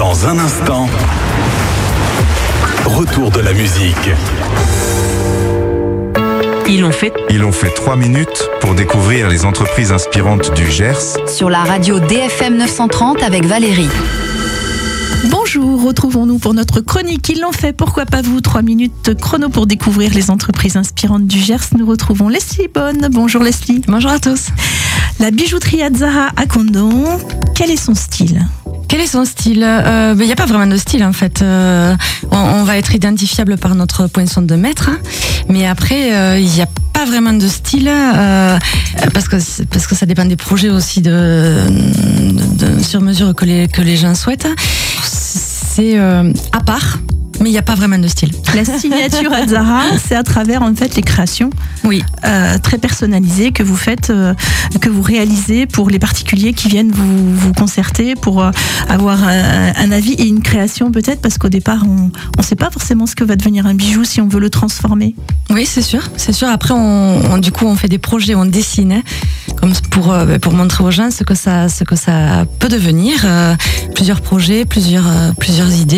Dans un instant, retour de la musique. Ils ont fait 3 minutes pour découvrir les entreprises inspirantes du Gers. Sur la radio DFM 930 avec Valérie. Bonjour, retrouvons-nous pour notre chronique. Ils l'ont fait, pourquoi pas vous? 3 minutes chrono pour découvrir les entreprises inspirantes du Gers. Nous retrouvons Leslie Bonne. Bonjour Leslie. Bonjour à tous. La bijouterie Azzara à Condon, quel est son style? Quel est son style? Il n'y a pas vraiment de style en fait. On va être identifiable par notre poinçon de maître, mais après il n'y a pas vraiment de style parce que ça dépend des projets aussi de sur mesure que les gens souhaitent. C'est à part. Mais il n'y a pas vraiment de style. La signature Azzara, c'est à travers en fait les créations, oui, très personnalisées que vous faites, que vous réalisez pour les particuliers qui viennent vous concerter pour avoir un avis et une création peut-être, parce qu'au départ on ne sait pas forcément ce que va devenir un bijou si on veut le transformer. Oui, c'est sûr. Après du coup on fait des projets, on dessine, hein, comme pour montrer aux gens ce que ça peut devenir. Plusieurs projets, plusieurs idées.